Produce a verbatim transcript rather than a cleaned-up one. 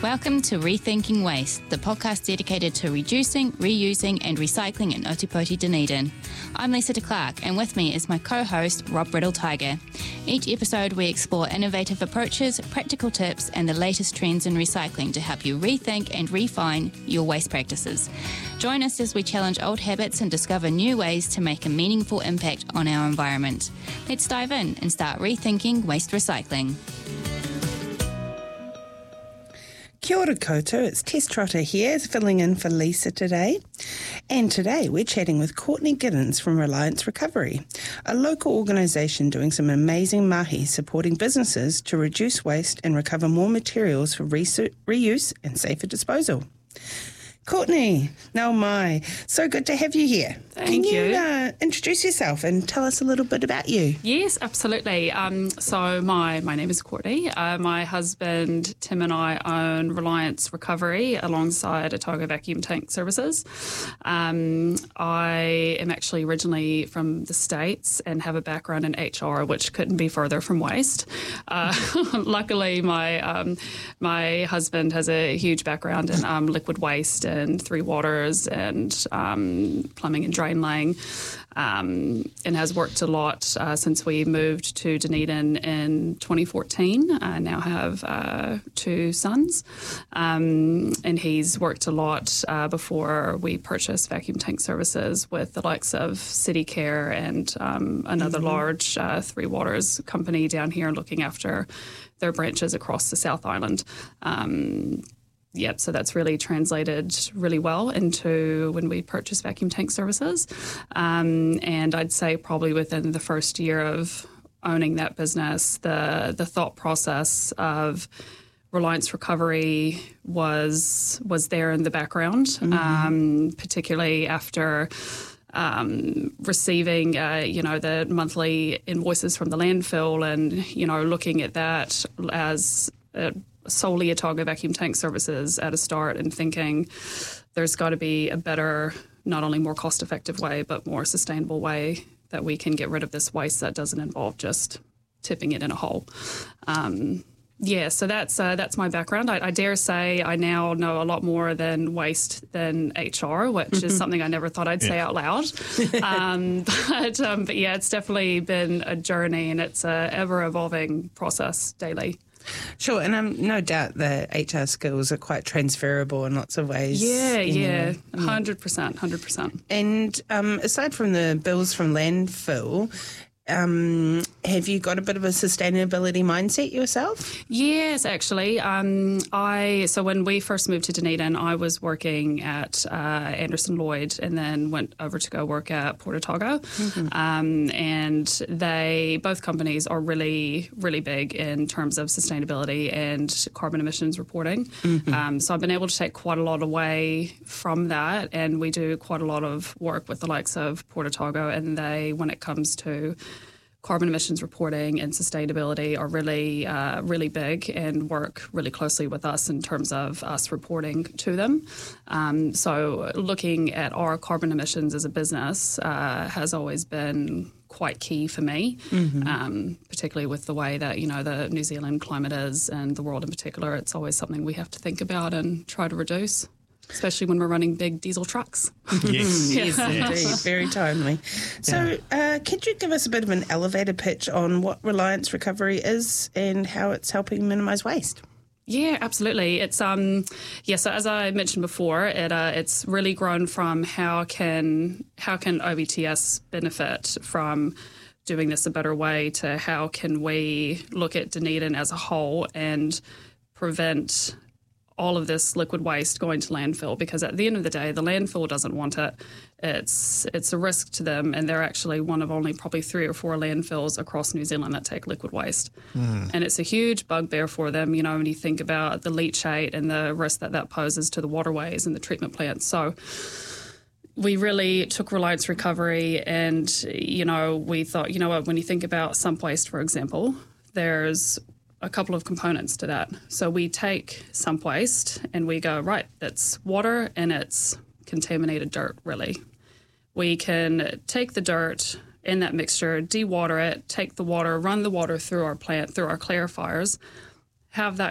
Welcome to Rethinking Waste, the podcast dedicated to reducing, reusing and recycling in Otipoti, Dunedin. I'm Lisa de Clark, and with me is my co-host, Rob Riddle-Tiger. Each episode we explore innovative approaches, practical tips and the latest trends in recycling to help you rethink and refine your waste practices. Join us as we challenge old habits and discover new ways to make a meaningful impact on our environment. Let's dive in and start rethinking waste recycling. Kia ora koutou, it's Tess Trotter here, filling in for Lisa today. And today we're chatting with Courtney Giddens from Reliance Recovery, a local organisation doing some amazing mahi supporting businesses to reduce waste and recover more materials for resu- reuse and safer disposal. Courtney, nau mai, so good to have you here. Thank Can you, you. Uh, introduce yourself and tell us a little bit about you? Yes, absolutely. Um, so my, my name is Courtney. Uh, my husband, Tim, and I own Reliance Recovery alongside Otago Vacuum Tank Services. Um, I am actually originally from the States and have a background in H R, which couldn't be further from waste. Uh, luckily, my um, my husband has a huge background in um, liquid waste and Three Waters and um, plumbing and drain laying, um, and has worked a lot uh, since we moved to Dunedin in twenty fourteen. I now have uh, two sons, um, and he's worked a lot uh, before we purchased Vacuum Tank Services with the likes of City Care and um, another mm-hmm. large uh, Three Waters company down here looking after their branches across the South Island. Um, Yep, so that's really translated really well into when we purchased Vacuum Tank Services. Um, and I'd say probably within the first year of owning that business, the the thought process of Reliance Recovery was was there in the background, mm-hmm. um, particularly after Um, receiving, uh, you know, the monthly invoices from the landfill and, you know, looking at that as uh, solely Otago Vacuum Tank Services at a start and thinking there's got to be a better, not only more cost-effective way, but more sustainable way that we can get rid of this waste that doesn't involve just tipping it in a hole. Um, Yeah, so that's uh, that's my background. I, I dare say I now know a lot more than waste than H R, which is something I never thought I'd yeah. say out loud. um, but, um, but yeah, it's definitely been a journey and it's a ever-evolving process daily. Sure, and um, no doubt the H R skills are quite transferable in lots of ways. Yeah, yeah, know. one hundred percent, one hundred percent. And um, aside from the bills from landfill, Um, have you got a bit of a sustainability mindset yourself? Yes, actually. Um, I so when we first moved to Dunedin, I was working at uh, Anderson Lloyd and then went over to go work at Port Otago. Mm-hmm. Um, and they both companies are really, really big in terms of sustainability and carbon emissions reporting. Mm-hmm. Um, so I've been able to take quite a lot away from that, and we do quite a lot of work with the likes of Port Otago, and they, when it comes to carbon emissions reporting and sustainability, are really, uh, really big and work really closely with us in terms of us reporting to them. Um, so looking at our carbon emissions as a business uh, has always been quite key for me, mm-hmm. um, particularly with the way that, you know, the New Zealand climate is and the world in particular. It's always something we have to think about and try to reduce, especially when we're running big diesel trucks. Yes, yes, indeed. Very timely. So uh, could you give us a bit of an elevator pitch on what Reliance Recovery is and how it's helping minimise waste? Yeah, absolutely. It's um, yeah. So as I mentioned before, it uh, it's really grown from how can how can O V T S benefit from doing this a better way to how can we look at Dunedin as a whole and prevent all of this liquid waste going to landfill, because at the end of the day, the landfill doesn't want it. It's it's a risk to them, and they're actually one of only probably three or four landfills across New Zealand that take liquid waste. Mm. And it's a huge bugbear for them, you know, when you think about the leachate and the risk that that poses to the waterways and the treatment plants. So we really took Reliance Recovery and, you know, we thought, you know what, when you think about sump waste, for example, there's a couple of components to that. So we take sump waste and we go, right, that's water and it's contaminated dirt, really. We can take the dirt in that mixture, dewater it, take the water, run the water through our plant, through our clarifiers, have that